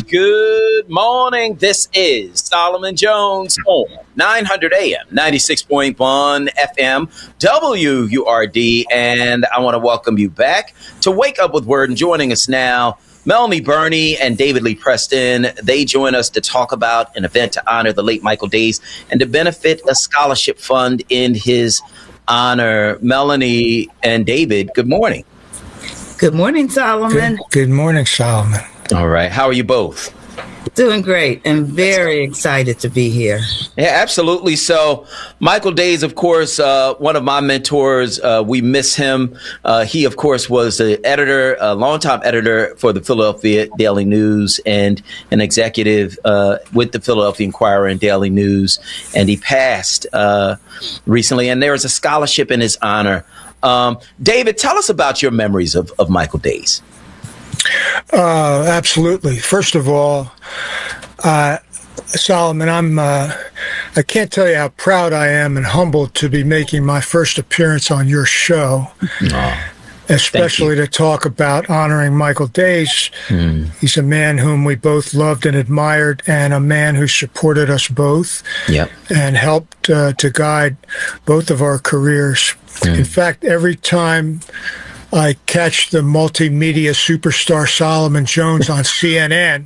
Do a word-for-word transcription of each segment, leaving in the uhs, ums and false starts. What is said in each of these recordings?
Good morning. This is Solomon Jones on nine hundred A M, ninety-six point one F M, W U R D. And I want to welcome you back to Wake Up with Word. And joining us now, Melanie Burney and David Lee Preston. They join us to talk about an event to honor the late Michael Days and to benefit a scholarship fund in his honor. Melanie and David, good morning. Good morning, Solomon. Good, good morning, Solomon. All right. How are you both? Doing great and very excited to be here. Yeah, absolutely. So Michael Days, of course, uh, one of my mentors. Uh, we miss him. Uh, he, of course, was the editor, a longtime editor for the Philadelphia Daily News and an executive uh, with the Philadelphia Inquirer and Daily News. And he passed uh, recently. And there is a scholarship in his honor. Um, David, tell us about your memories of, of Michael Days. Uh, absolutely. First of all, uh, Solomon, I'm, uh, I can't tell you how proud I am and humbled to be making my first appearance on your show, oh, especially to talk about honoring Michael Days. Hmm. He's a man whom we both loved and admired, and a man who supported us both yep. and helped uh, to guide both of our careers. Hmm. In fact, every time I catch the multimedia superstar Solomon Jones on C N N,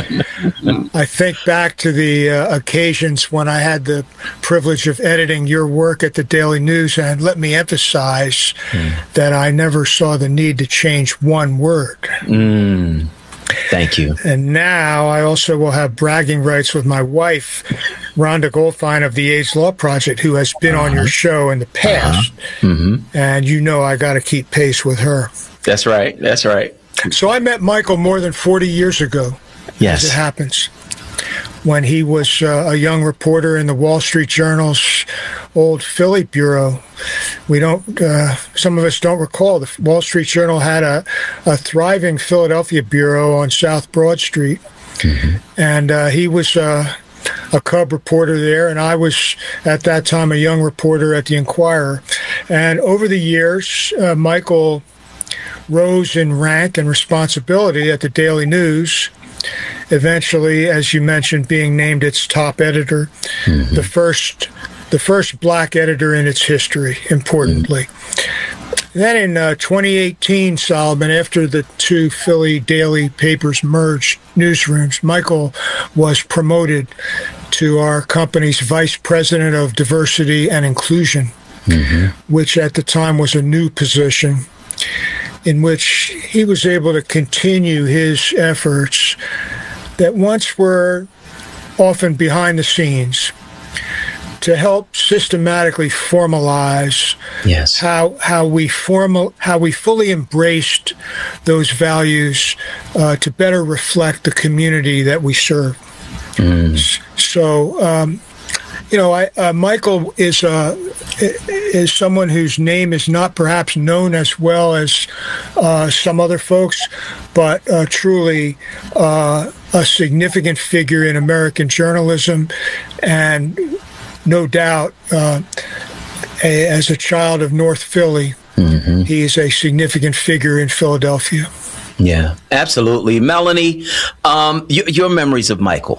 I think back to the uh, occasions when I had the privilege of editing your work at the Daily News, and let me emphasize mm. that I never saw the need to change one word. Mm. Thank you. And now I also will have bragging rights with my wife, Rhonda Goldfein of the AIDS Law Project, who has been uh-huh. on your show in the past. Uh-huh. Mm-hmm. And you know I got to keep pace with her. That's right. That's right. So I met Michael more than forty years ago, yes. as it happens, when he was uh, a young reporter in the Wall Street Journal's old Philly bureau. We don't, uh, some of us don't recall, the Wall Street Journal had a, a thriving Philadelphia bureau on South Broad Street. Mm-hmm. And uh, he was uh, a cub reporter there, and I was at that time a young reporter at the Inquirer. And over the years, uh, Michael rose in rank and responsibility at the Daily News, eventually, as you mentioned, being named its top editor, mm-hmm. the first the first black editor in its history, importantly. Mm-hmm. Then in uh, twenty eighteen, Solomon, after the two Philly daily papers merged newsrooms, Michael was promoted to our company's vice president of diversity and inclusion, mm-hmm. which at the time was a new position, in which he was able to continue his efforts that once were often behind the scenes to help systematically formalize yes. how how we formal how we fully embraced those values uh, to better reflect the community that we serve. Mm. So. Um, You know, I, uh, Michael is uh, is someone whose name is not perhaps known as well as uh, some other folks, but uh, truly uh, a significant figure in American journalism, and no doubt, uh, a, as a child of North Philly, mm-hmm. he is a significant figure in Philadelphia. Yeah, absolutely. Melanie, um, y- your memories of Michael.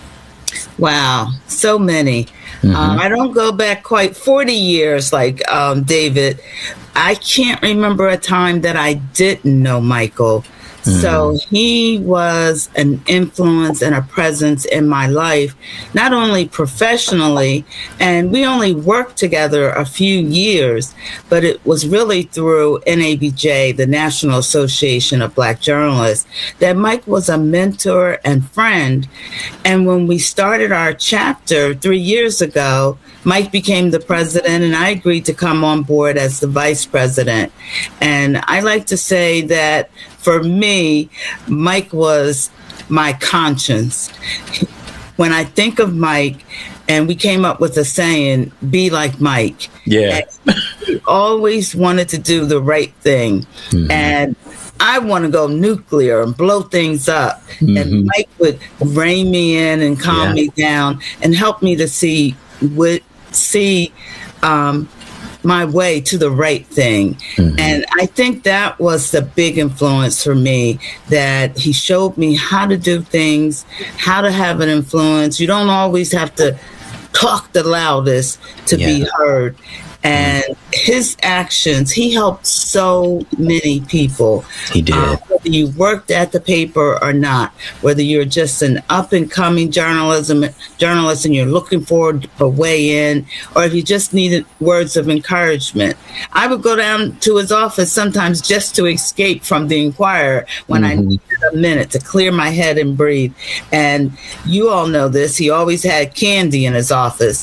Wow, so many. Mm-hmm. Um, I don't go back quite forty years like um, David. I can't remember a time that I didn't know Michael. Mm-hmm. So he was an influence and a presence in my life, not only professionally, and we only worked together a few years, but it was really through N A B J, the National Association of Black Journalists, that Mike was a mentor and friend. And when we started our chapter three years ago, Mike became the president, and I agreed to come on board as the vice president. And I like to say that for me, Mike was my conscience. When I think of Mike, and we came up with a saying, be like Mike. Yeah. He always wanted to do the right thing. Mm-hmm. And I want to go nuclear and blow things up. Mm-hmm. And Mike would rein me in and calm yeah. me down and help me to see what see um, my way to the right thing. Mm-hmm. And I think that was the big influence for me, that he showed me how to do things, how to have an influence. You don't always have to talk the loudest to yeah. be heard. And his actions, he helped so many people. He did. Uh, whether you worked at the paper or not, whether you're just an up-and-coming journalism journalist and you're looking for a way in, or if you just needed words of encouragement. I would go down to his office sometimes just to escape from the Inquirer when mm-hmm. I needed a minute to clear my head and breathe. And you all know this. He always had candy in his office.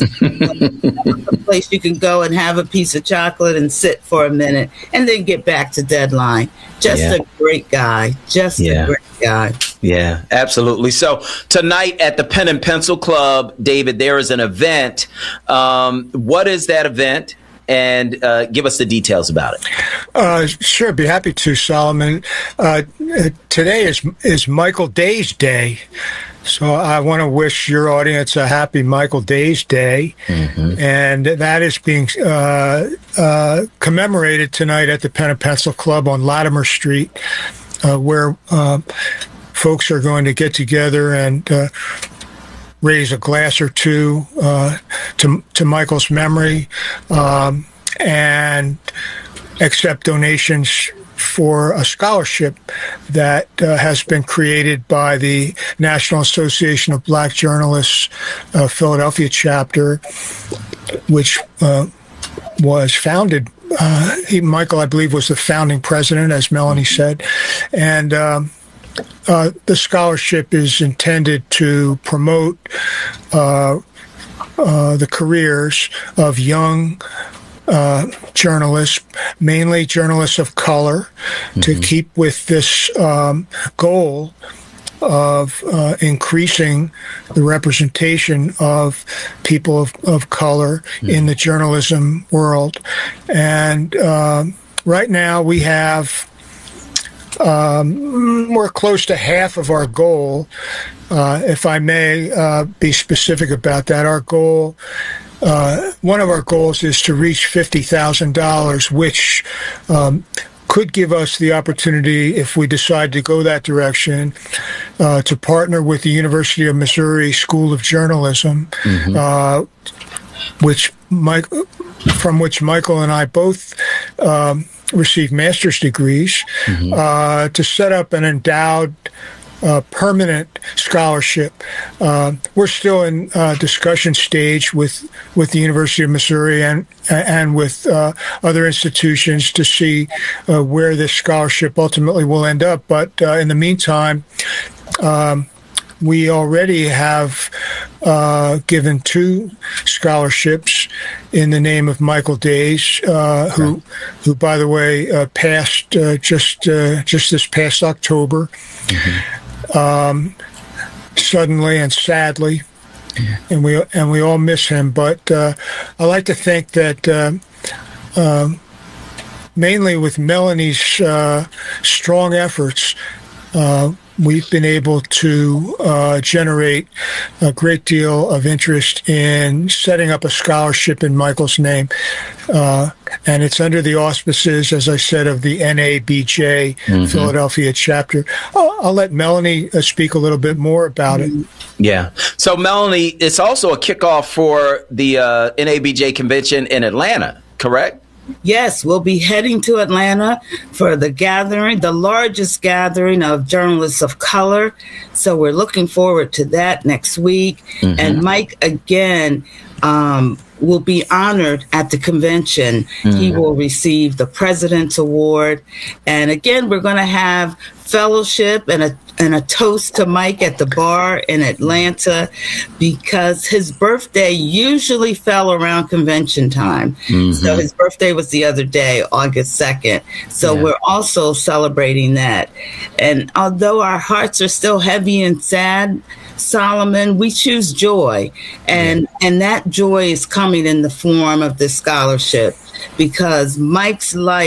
A place you can go and have a piece of chocolate and sit for a minute and then get back to deadline. Just yeah. a great guy. Just yeah. a great guy. Yeah, absolutely. So tonight at the Pen and Pencil Club, David, there is an event. Um, what is that event? And uh, give us the details about it. Uh, sure, be happy to, Solomon. Uh, today is is Michael Day's Day. So I want to wish your audience a happy Michael Day's Day. Mm-hmm. And that is being uh, uh, commemorated tonight at the Pen and Pencil Club on Latimer Street, uh, where uh, folks are going to get together and uh, raise a glass or two uh, to to Michael's memory, um, and accept donations for a scholarship that uh, has been created by the National Association of Black Journalists uh, Philadelphia chapter, which uh, was founded. Uh, he, Michael, I believe, was the founding president, as Melanie said, and um, uh, the scholarship is intended to promote uh, uh, the careers of young Uh, journalists, mainly journalists of color, mm-hmm. to keep with this um, goal of uh, increasing the representation of people of, of color mm-hmm. in the journalism world. And um, right now we have um, we're close to half of our goal. Uh, if I may uh, be specific about that, our goal Uh, one of our goals is to reach fifty thousand dollars, which um, could give us the opportunity, if we decide to go that direction, uh, to partner with the University of Missouri School of Journalism, mm-hmm. uh, which Mike, from which Michael and I both um, received master's degrees, mm-hmm. uh, to set up an endowed Uh, permanent scholarship. Uh, we're still in uh, discussion stage with with the University of Missouri and and with uh, other institutions to see uh, where this scholarship ultimately will end up. But uh, in the meantime, um, we already have uh, given two scholarships in the name of Michael Days, uh, who, who, by the way, uh, passed uh, just uh, just this past October. Mm-hmm. Um, suddenly and sadly, and we and we all miss him. But uh, I like to think that uh, uh, mainly with Melanie's uh, strong efforts, uh, we've been able to uh, generate a great deal of interest in setting up a scholarship in Michael's name. Uh, and it's under the auspices, as I said, of the N A B J mm-hmm. Philadelphia chapter. I'll, I'll let Melanie uh, speak a little bit more about it. Yeah. So, Melanie, it's also a kickoff for the uh, N A B J convention in Atlanta, correct? Yes, we'll be heading to Atlanta for the gathering, the largest gathering of journalists of color. So we're looking forward to that next week. Mm-hmm. And Mike, again, um, will be honored at the convention. Mm-hmm. He will receive the President's Award. And again, we're going to have fellowship and a and a toast to Mike at the bar in Atlanta, because his birthday usually fell around convention time. Mm-hmm. So his birthday was the other day, August second. So yeah. we're also celebrating that. And although our hearts are still heavy and sad, Solomon, we choose joy. And, yeah. and that joy is coming in the form of this scholarship, because Mike's life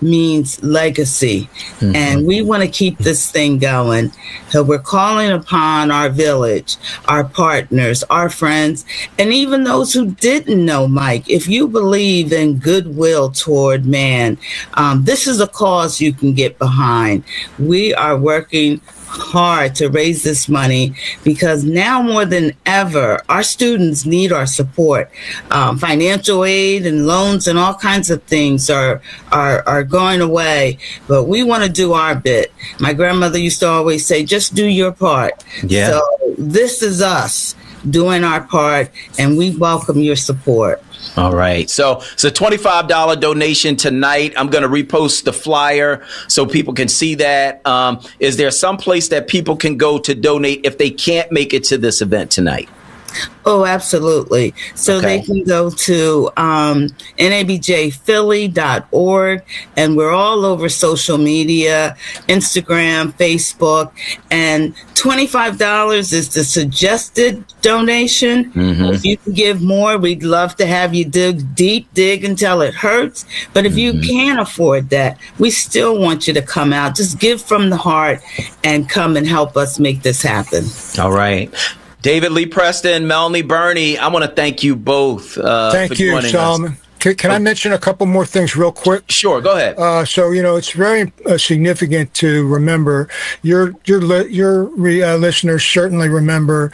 means legacy. Mm-hmm. And we want to keep this thing going. So we're calling upon our village, our partners, our friends, and even those who didn't know Mike. If you believe in goodwill toward man, um, this is a cause you can get behind. We are working hard to raise this money because now more than ever, our students need our support. Um, financial aid and loans and all kinds of things are, are, are going away, but we want to do our bit. My grandmother used to always say, just do your part. Yeah. So this is us doing our part, and we welcome your support. All right. So it's a twenty-five dollars donation tonight. I'm going to repost the flyer so people can see that. Um, is there some place that people can go to donate if they can't make it to this event tonight? Oh, absolutely. So Okay. they can go to um, N A B J Philly dot org, and we're all over social media, Instagram, Facebook, and twenty-five dollars is the suggested donation. Mm-hmm. If you can give more, we'd love to have you dig deep, dig until it hurts. But if mm-hmm. you can't afford that, we still want you to come out. Just give from the heart and come and help us make this happen. All right. David Lee Preston, Melanie Burney, I want to thank you both. Uh, thank for you, joining Solomon. us. Can, can I mention a couple more things real quick? Sure, go ahead. Uh, so, you know, it's very uh, significant to remember. Your your li- your re, uh, listeners certainly remember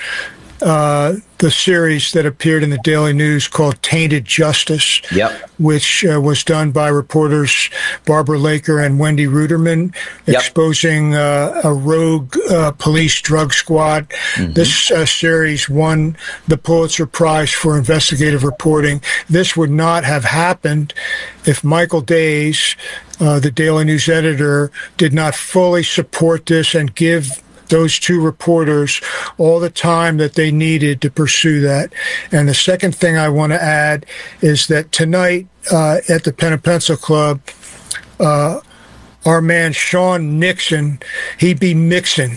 uh, the series that appeared in the Daily News called Tainted Justice, yep. which uh, was done by reporters Barbara Laker and Wendy Ruderman, yep. exposing uh, a rogue uh, police drug squad. Mm-hmm. This uh, series won the Pulitzer Prize for investigative reporting. This would not have happened if Michael Days, uh, the Daily News editor, did not fully support this and give those two reporters all the time that they needed to pursue that. And the second thing I want to add is that tonight uh, at the Pen and Pencil Club, uh, our man Sean Nixon, he be mixing.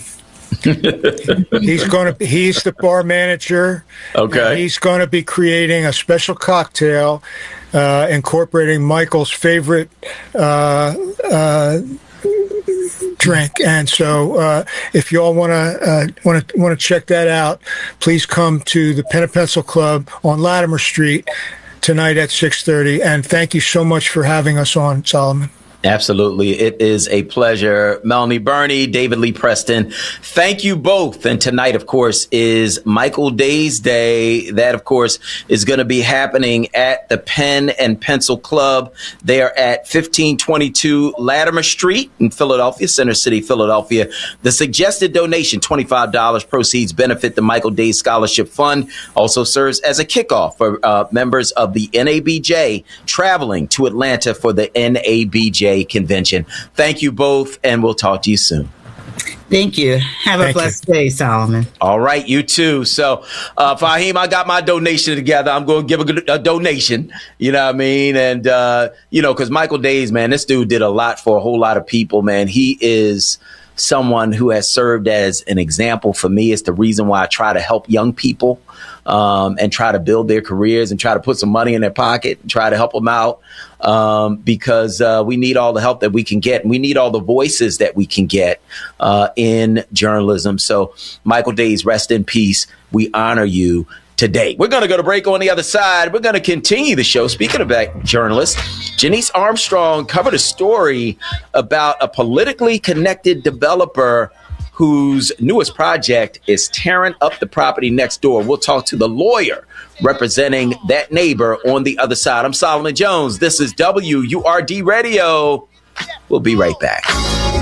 he's going to he's the bar manager. Okay. He's going to be creating a special cocktail uh, incorporating Michael's favorite uh, uh drink. And so uh, if you all want to want to want to check that out, please come to the Pen and Pencil Club on Latimer Street tonight at six thirty. And thank you so much for having us on, Solomon. Absolutely. It is a pleasure. Melanie Burney, David Lee Preston, thank you both. And tonight, of course, is Michael Days Day. That, of course, is going to be happening at the Pen and Pencil Club. They are at fifteen twenty-two Latimer Street in Philadelphia, Center City, Philadelphia. The suggested donation, twenty-five dollars, proceeds benefit the Michael Days Scholarship Fund. Also serves as a kickoff for uh, members of the N A B J traveling to Atlanta for the N A B J convention. Thank you both, and we'll talk to you soon. Thank you. Have a Thank blessed you. day, Solomon. All right, you too. So, uh, Fahim, I got my donation together. I'm going to give a, a donation, you know what I mean? And, uh, you know, because Michael Days, man, this dude did a lot for a whole lot of people, man. He is someone who has served as an example for me. It's the reason why I try to help young people um, and try to build their careers and try to put some money in their pocket and try to help them out. Um, because uh, we need all the help that we can get. And we need all the voices that we can get uh, in journalism. So, Michael Days, rest in peace. We honor you today. We're going to go to break. On the other side, we're going to continue the show. Speaking of that journalist, Janice Armstrong covered a story about a politically connected developer whose newest project is tearing up the property next door. We'll talk to the lawyer representing that neighbor on the other side. I'm Solomon Jones. This is W U R D Radio. We'll be right back.